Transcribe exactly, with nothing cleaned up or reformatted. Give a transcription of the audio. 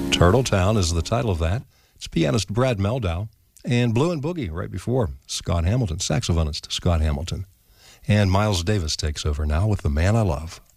Turtle Town is the title of that. It's pianist Brad Meldau, and Blue and Boogie right before Scott Hamilton, saxophonist Scott Hamilton. And Miles Davis takes over now with The Man I Love.